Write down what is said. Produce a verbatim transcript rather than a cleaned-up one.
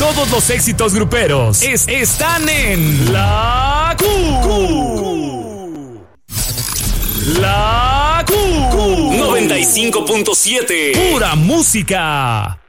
Todos los éxitos gruperos es, están en La Q. La Q. noventa y cinco punto siete. Pura música.